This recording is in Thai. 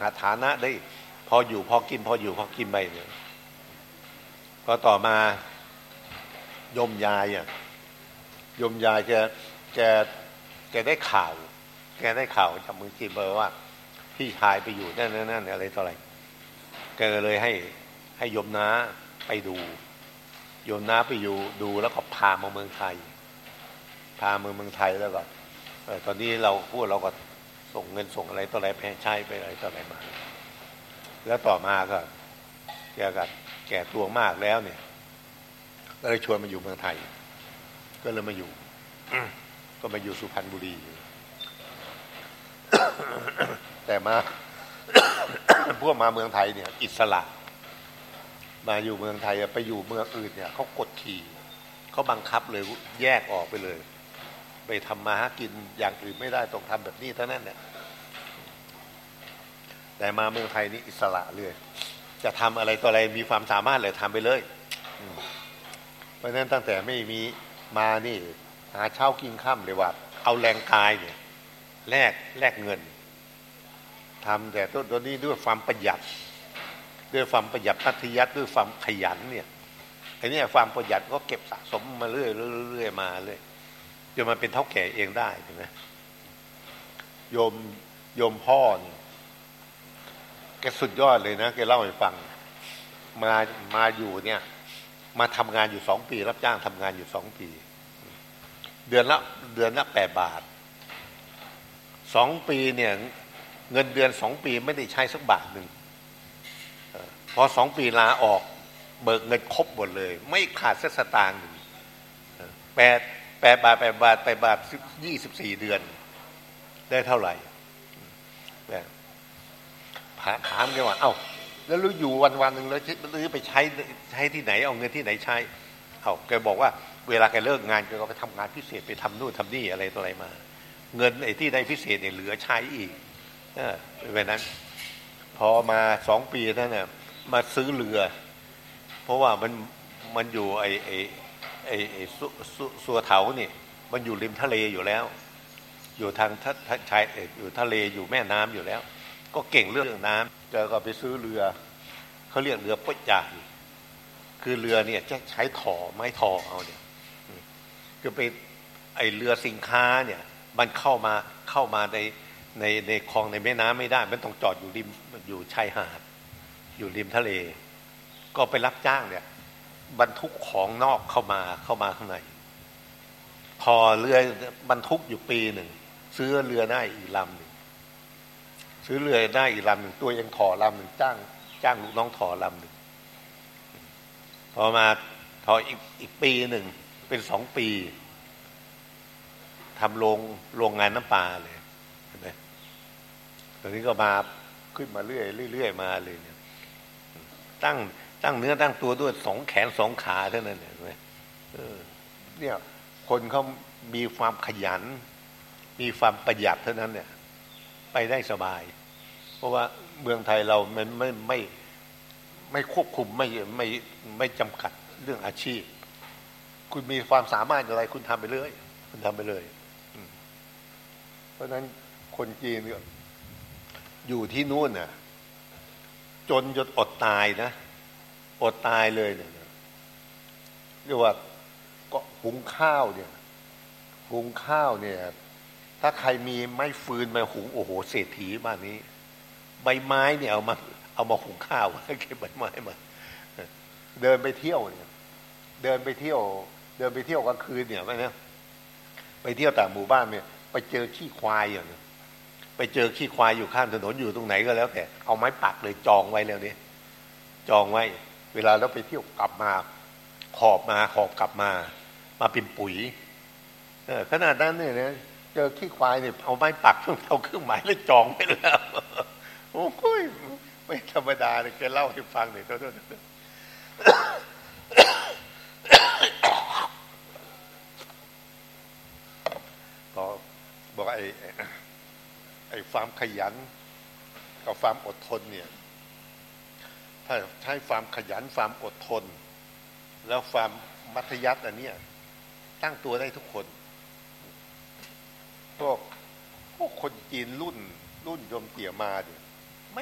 าฐานะได้พออยู่พอกินไปเนี่ยพอต่อมาโยมยายแกได้ข่าวจากเมืองจีนมาว่าพี่ชายไปอยู่นั่นอะไรต่ออะไรแกเลยให้โยมน้าไปดูโยมน้าไปอยู่ดูแล้วก็พามาเมืองไทยแล้วก็ตอนนี้เราก็ส่งเงินส่งอะไรต่ออะไรไปใช้ไปอะไรต่ออะไรมาแล้วต่อมาก็แก่ตัวมากแล้วเนี่ยก็เลยชวนมาอยู่เมืองไทยก็เลยมาอยู่ ก็มาอยู่สุพรรณบุรี แต่มา พวกมาเมืองไทยเนี่ยอิสระมาอยู่เมืองไทยไปอยู่เมืองอื่นเนี่ยเขากดขี่เขาบังคับเลยแยกออกไปเลยไปทำมาหากินอย่างอื่นไม่ได้ต้องทำแบบนี้เท่านั้นเนี่ยแต่มาเมืองไทยนี่อิสระเลยจะทำอะไรต่ออะไรมีความสามารถเลยทำไปเลยเพราะฉะนั้นตั้งแต่ไม่มีมานี่หาเช้ากินค่ำเลยว่าเอาแรงกายเนี่ยแลกเงินทำแต่ตัวนี้ด้วยความประหยัดมัธยัสถ์ด้วยความขยันเนี่ยไอ้นี่ความประหยัดก็เก็บสะสมมาเรื่อยมาเลยจนมาเป็นเท่าแก่เองได้ใช่ไหมโยมพ่อเนี่ยแกสุดยอดเลยนะแกเล่าให้ฟังมาอยู่เนี่ยมาทำงานอยู่2 ปีรับจ้างทำงานอยู่2 ปีเดือนละ8 บาท2 ปีเนี่ยเงินเดือน2 ปีไม่ได้ใช้สักบาทหนึ่งพอ2 ปีลาออกเบิกเงินครบหมดเลยไม่ขาดสักสตางค์8 บาท24 เดือนได้เท่าไหร่ถามแกว่าเอ้าแล้วรู้อยู่วันหนึ่งแล้วไปใช้ที่ไหนเอาเงินที่ไหนใช้แกบอกว่าเวลาแกเลิกงานแกก็ไปทำงานพิเศษไปทำนู่นทำนี่อะไรตัวอะไรมาเงินไอ้ที่ได้พิเศษเนี่ยเหลือใช้อีกแบบนั้นพอมา2 ปีท่านเนี่ยมาซื้อเรือเพราะว่ามันอยู่ไอ้สัวเถานี่มันอยู่ริมทะเลอยู่แล้วอยู่ทางชายอยู่ทะเลอยู่แม่น้ำอยู่แล้วก็เก่งเรื่องน้ำแกก็ไปซื้อเรือเขาเรียกเรือป้อยใหญ่คือเรือเนี่ยจะใช้ไม้เอาเนี่ยคือไปไอเรือสินค้าเนี่ยมันเข้ามาในคลองในแม่น้ำไม่ได้มันต้องจอดอยู่ริมอยู่ชายหาดอยู่ริมทะเลก็ไปรับจ้างเนี่ยบรรทุกของนอกเข้ามาข้างในพอเรือบรรทุกอยู่ปีหนึ่งซื้อเรือได้อีกลำหนึ่งตัวยังถอลำหนึ่งจ้างลูกน้องถอลำหนึ่งพอมาถออีกปีหนึ่งเป็น2 ปีทำโรงงานน้ำปลาเลยเห็นไหมตอนนี้ก็มาขึ้นมาเรื่อยมาเลยเนี่ยตั้งเนื้อตั้งตัวด้วย2 แขน 2 ขาเท่านั้นเห็นไหมเนี่ยคนเขามีความขยันมีความประหยัดเท่านั้นเนี่ยไปได้สบายเพราะว่าเมืองไทยเรามันไม่ควบคุมไม่จำกัดเรื่องอาชีพคุณมีความสามารถอะไรคุณทำไปเลยเพราะฉะนั้นคนจีนเนี่ยอยู่ที่นู่นน่ะจนอดตายนะอดตายเลยเนี่ยเรียกว่าก็หุงข้าวเนี่ยถ้าใครมีไม้ฟืนมาหุงโอ้โหเศรษฐีบ้านนี้ใบไม้เนี่ยเอามาหุงข้าวเก็บใบไม้มาเดินไปเที่ยวกลางคืนเนี่ยไปเที่ยวต่างหมู่บ้านเนี่ยไปเจอขี้ควายอย่างนี้ไปเจอขี้ควายอยู่ข้างถนนอยู่ตรงไหนก็แล้วแต่เอาไม้ปักเลยจองไว้แล้วเนี่ยจองไว้เวลาเราไปเที่ยวกลับมาหอบกลับมาเป็นปุ๋ยขนาดนั้นเนี่ยนะเจอขี้ควายเนี่ยเอาไม้ปักเอาเครื่องหมายแล้วจองไปแล้วโอ้ยไม่ธรรมดาเลยแกเล่าให้ฟังหน่อยบอกไอ้ความขยันกับความอดทนเนี่ยถ้าใช้ความขยันความอดทนแล้วความมัธยัสถ์อันนี้ตั้งตัวได้ทุกคนพวกคนจีนรุ่นโยมเตี่ยมาเนี่ย